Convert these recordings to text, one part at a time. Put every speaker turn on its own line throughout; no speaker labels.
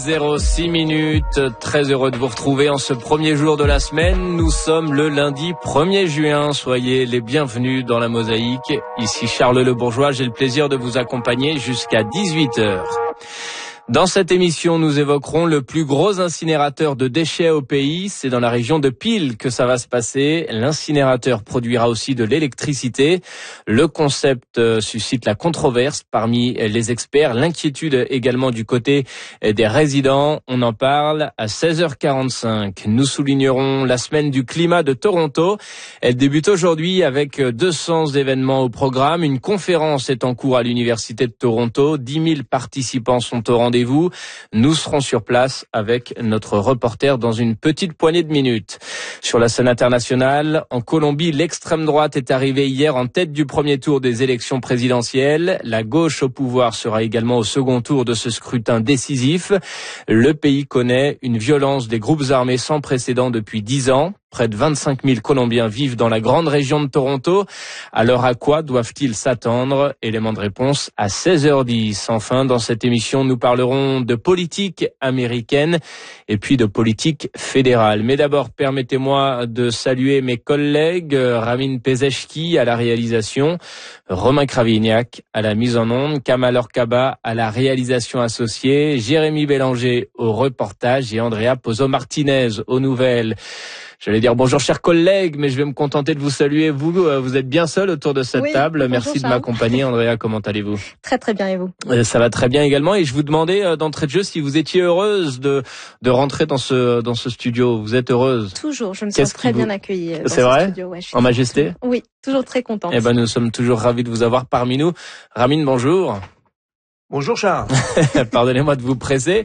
06 minutes, très heureux de vous retrouver en ce premier jour de la semaine. Nous sommes le lundi 1er juin, soyez les bienvenus dans la Mosaïque. Ici Charles Le Bourgeois, j'ai le plaisir de vous accompagner jusqu'à 18h. Dans cette émission, nous évoquerons le plus gros incinérateur de déchets au pays. C'est dans la région de Pile que ça va se passer. L'incinérateur produira aussi de l'électricité. Le concept suscite la controverse parmi les experts. L'inquiétude également du côté des résidents. On en parle à 16h45. Nous soulignerons la semaine du climat de Toronto. Elle débute aujourd'hui avec 200 événements au programme. Une conférence est en cours à l'Université de Toronto. 10 000 participants sont au rendez-vous. Nous serons sur place avec notre reporter dans une petite poignée de minutes. Sur la scène internationale, en Colombie, l'extrême droite est arrivée hier en tête du premier tour des élections présidentielles. La gauche au pouvoir sera également au second tour de ce scrutin décisif. Le pays connaît une violence des groupes armés sans précédent depuis 10 ans. Près de 25 000 Colombiens vivent dans la grande région de Toronto. Alors à quoi doivent-ils s'attendre? Élément de réponse à 16h10. Enfin, dans cette émission, nous parlerons de politique américaine et puis de politique fédérale. Mais d'abord, permettez-moi de saluer mes collègues, Ramin Pezeshki à la réalisation, Romain Kravignac à la mise en onde, Kamal Orkaba à la réalisation associée, Jérémy Bélanger au reportage et Andrea Pozo-Martinez aux nouvelles. J'allais dire bonjour chers collègues, mais je vais me contenter de vous saluer. Vous êtes bien seul autour de cette table.
Bonjour,
merci
Charles.
de m'accompagner. Andrea, comment allez-vous?
Très très bien, et vous?
Ça va très bien également. Et je vous demandais d'entrée de jeu si vous étiez heureuse de rentrer dans ce studio. Vous êtes heureuse?
Toujours, je me sens très bien accueillie dans
C'est
ce
vrai
studio. Ouais, je suis
En majesté?
Oui, toujours très contente.
Eh ben, nous sommes toujours ravis de vous avoir parmi nous. Ramin, bonjour.
Bonjour Charles.
Pardonnez-moi de vous presser.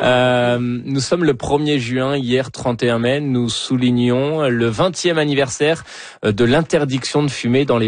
Nous sommes le 1er juin, hier 31 mai. Nous soulignons le 20e anniversaire de l'interdiction de fumer dans les